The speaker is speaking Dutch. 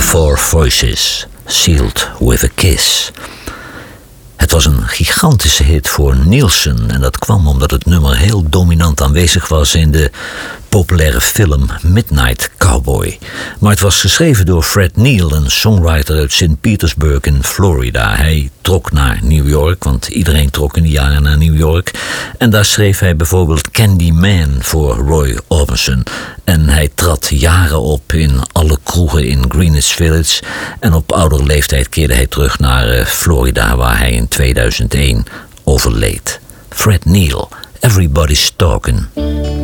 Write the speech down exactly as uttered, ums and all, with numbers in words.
Four Voices, Sealed with a Kiss. Het was een gigantische hit voor Nielsen en dat kwam omdat het nummer heel dominant aanwezig was in de populaire film Midnight Cowboy. Maar het was geschreven door Fred Neil, een songwriter uit Saint Petersburg in Florida. Hij trok naar New York, want iedereen trok in die jaren naar New York. En daar schreef hij bijvoorbeeld Candyman voor Roy Orbison. En hij trad jaren op in alle kroegen in Greenwich Village. En op oudere leeftijd keerde hij terug naar Florida, waar hij in tweeduizend één overleed. Fred Neil, Everybody's Talking.